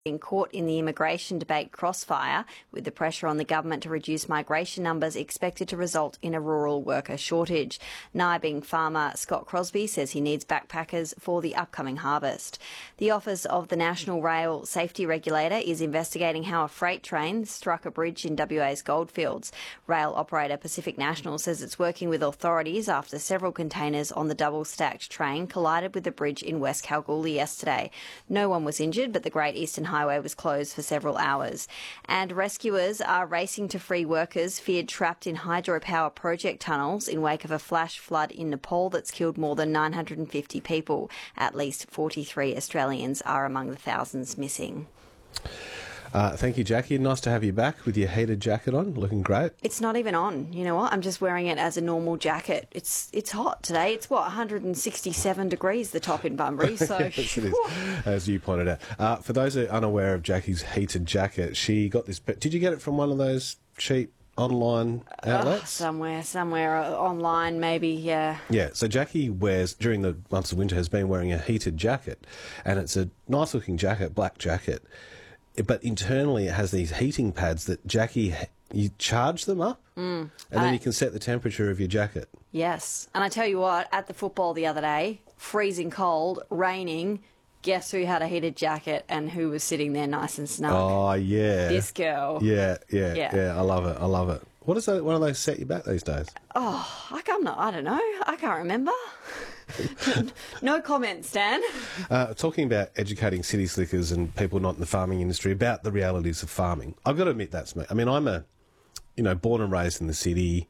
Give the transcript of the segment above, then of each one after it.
being caught in the immigration debate crossfire, with the pressure on the government to reduce migration numbers expected to result in a rural worker shortage. Nyabing farmer Scott Crosby says he needs backpackers for the upcoming harvest. The Office of the National Rail Safety Regulator is investigating how a freight train struck a bridge in WA's Goldfields. Rail operator Pacific National says it's working with authorities after several containers on the double-stacked train collided with the bridge in West Kalgoorlie yesterday. No one was injured, but the Great Eastern Highway was closed for several hours. And rescuers are racing to free workers feared trapped in hydropower project tunnels in wake of a flash flood in Nepal that's killed more than 950 people. At least 43 Australians are among the thousands missing. Thank you, Jackie. Nice to have you back with your heated jacket on. Looking great. It's not even on. You know what? I'm just wearing it as a normal jacket. It's hot today. It's, 167 degrees, the top in Bunbury. So, yes, it is, as you pointed out. For those who are unaware of Jackie's heated jacket, she got this... Did you get it from one of those cheap online outlets? Somewhere online, maybe, yeah. Yeah, so Jackie wears, during the months of winter, has been wearing a heated jacket, and it's a nice-looking jacket, black jacket. But internally it has these heating pads that you charge them up and then you can set the temperature of your jacket. Yes. And I tell you what, at the football the other day, freezing cold, raining, guess who had a heated jacket and who was sitting there nice and snug? Oh, yeah. This girl. Yeah, I love it. What does one of those set you back these days? Oh, I don't know. I can't remember. No comment, Stan. Talking about educating city slickers and people not in the farming industry about the realities of farming. I've got to admit that's me. I mean, I'm born and raised in the city,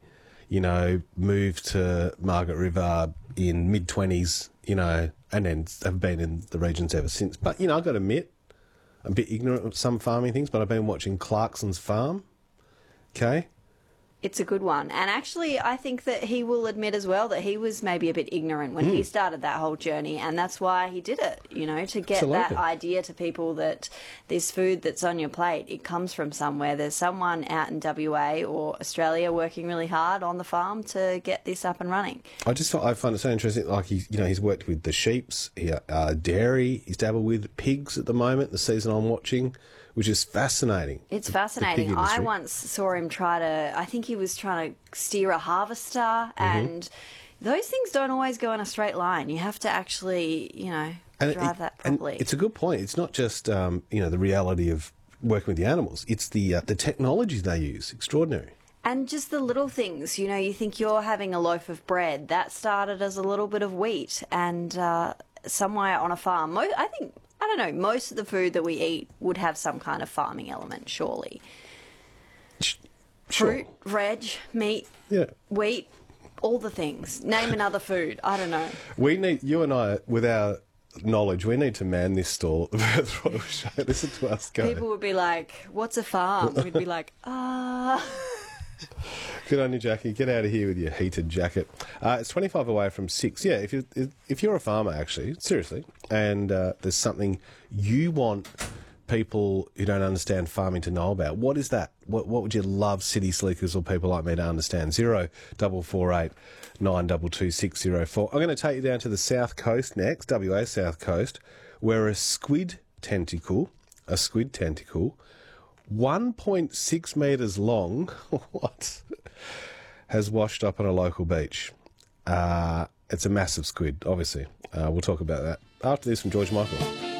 moved to Margaret River in mid-20s, and then have been in the regions ever since. But, I've got to admit, I'm a bit ignorant of some farming things, but I've been watching Clarkson's Farm, okay? It's a good one. And actually, I think that he will admit as well that he was maybe a bit ignorant when he started that whole journey, and that's why he did it, to get that idea to people that this food that's on your plate, it comes from somewhere. There's someone out in WA or Australia working really hard on the farm to get this up and running. I find it so interesting, like he's worked with the sheeps, dairy, he's dabbled with pigs at the moment, the season I'm watching, which is fascinating. It's fascinating. I once saw him I think he was trying to steer a harvester, and those things don't always go in a straight line. You have to actually, drive that properly. And it's a good point. It's not just, the reality of working with the animals. It's the technology they use. Extraordinary. And just the little things, you think you're having a loaf of bread. That started as a little bit of wheat, and somewhere on a farm. I don't know, most of the food that we eat would have some kind of farming element, surely. Fruit, veg, meat, wheat, all the things. Name another food. I don't know. You and I, with our knowledge, we need to man this stall at the Perth Royal Show. Listen to us go. People would be like, what's a farm? We'd be like, Good on you, Jackie. Get out of here with your heated jacket. It's 25 away from 6. Yeah, if you're a farmer, actually, seriously, and there's something you want people who don't understand farming to know about, what is that? What would you love city sleekers or people like me to understand? 0448 922 604. I'm going to take you down to the south coast next, WA south coast, where a squid tentacle, 1.6 metres long, has washed up on a local beach. It's a massive squid, obviously. We'll talk about that after this from George Michael.